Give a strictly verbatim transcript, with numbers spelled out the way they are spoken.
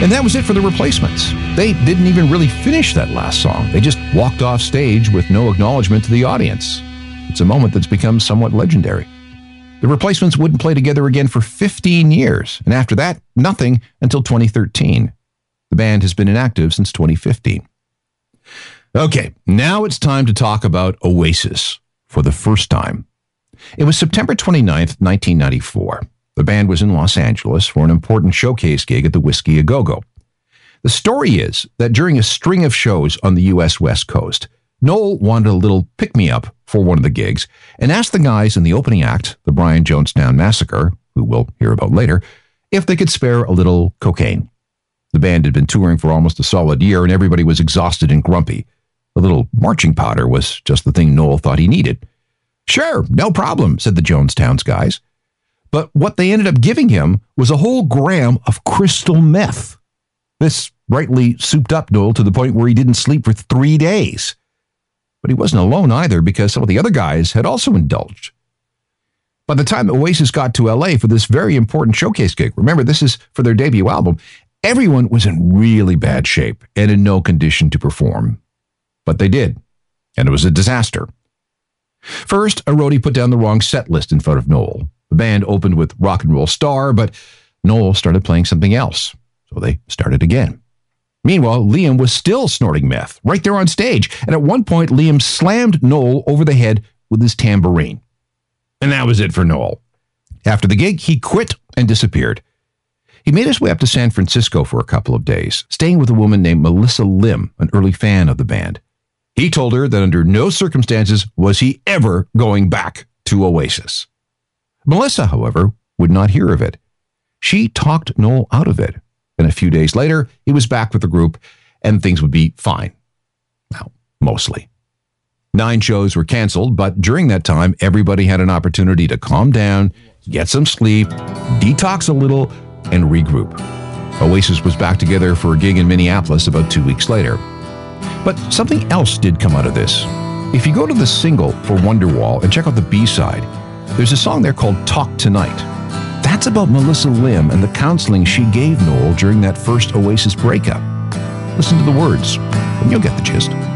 And that was it for the Replacements. They didn't even really finish that last song. They just walked off stage with no acknowledgement to the audience. It's a moment that's become somewhat legendary. The Replacements wouldn't play together again for fifteen years, and after that, nothing until twenty thirteen. The band has been inactive since twenty fifteen. Okay, now it's time to talk about Oasis for the first time. It was September twenty-ninth, nineteen ninety-four. The band was in Los Angeles for an important showcase gig at the Whiskey A Go-Go. The story is that during a string of shows on the U S West Coast, Noel wanted a little pick-me-up for one of the gigs and asked the guys in the opening act, the Brian Jonestown Massacre, who we'll hear about later, if they could spare a little cocaine. The band had been touring for almost a solid year and everybody was exhausted and grumpy. A little marching powder was just the thing Noel thought he needed. Sure, no problem, said the Jonestown's guys. But what they ended up giving him was a whole gram of crystal meth. This rightly souped up Noel to the point where he didn't sleep for three days. But he wasn't alone either because some of the other guys had also indulged. By the time Oasis got to L A for this very important showcase gig, remember this is for their debut album, everyone was in really bad shape and in no condition to perform. But they did, and it was a disaster. First, a roadie put down the wrong set list in front of Noel. The band opened with Rock and Roll Star, but Noel started playing something else, so they started again. Meanwhile, Liam was still snorting meth right there on stage, and at one point, Liam slammed Noel over the head with his tambourine. And that was it for Noel. After the gig, he quit and disappeared. He made his way up to San Francisco for a couple of days, staying with a woman named Melissa Lim, an early fan of the band. He told her that under no circumstances was he ever going back to Oasis. Melissa, however, would not hear of it. She talked Noel out of it, and a few days later, he was back with the group, and things would be fine. Well, mostly. Nine shows were canceled, but during that time, everybody had an opportunity to calm down, get some sleep, detox a little, and regroup. Oasis was back together for a gig in Minneapolis about two weeks later. But something else did come out of this. If you go to the single for Wonderwall and check out the B-side, there's a song there called Talk Tonight. That's about Melissa Lim and the counseling she gave Noel during that first Oasis breakup. Listen to the words, and you'll get the gist.